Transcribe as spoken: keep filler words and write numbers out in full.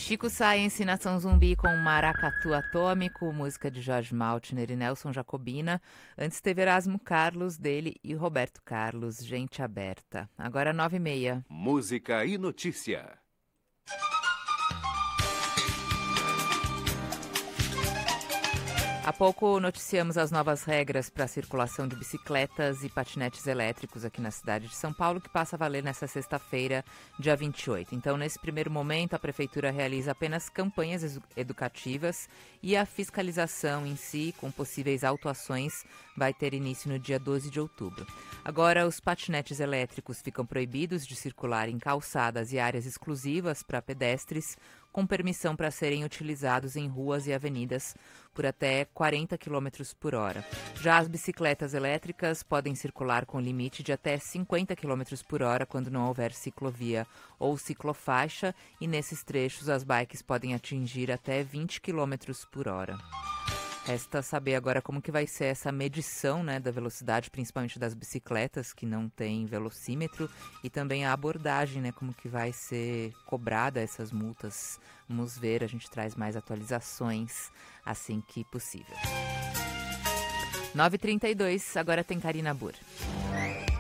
Chico Science, Nação Zumbi com Maracatu Atômico, música de Jorge Maltner e Nelson Jacobina. Antes teve Erasmo Carlos, dele, e Roberto Carlos, Gente Aberta. Agora nove e meia. Música e notícia. Há pouco noticiamos as novas regras para a circulação de bicicletas e patinetes elétricos aqui na cidade de São Paulo, que passa a valer nesta sexta-feira, dia vinte e oito. Então, nesse primeiro momento, a Prefeitura realiza apenas campanhas educativas e a fiscalização em si, com possíveis autuações, vai ter início no dia doze de outubro. Agora, os patinetes elétricos ficam proibidos de circular em calçadas e áreas exclusivas para pedestres, com permissão para serem utilizados em ruas e avenidas por até quarenta quilômetros por hora. Já as bicicletas elétricas podem circular com limite de até cinquenta quilômetros por hora quando não houver ciclovia ou ciclofaixa, e nesses trechos as bikes podem atingir até vinte quilômetros por hora. Resta saber agora como que vai ser essa medição, né, da velocidade, principalmente das bicicletas, que não tem velocímetro, e também a abordagem, né, como que vai ser cobrada essas multas. Vamos ver, a gente traz mais atualizações assim que possível. nove e trinta e dois, agora tem Karina Burr.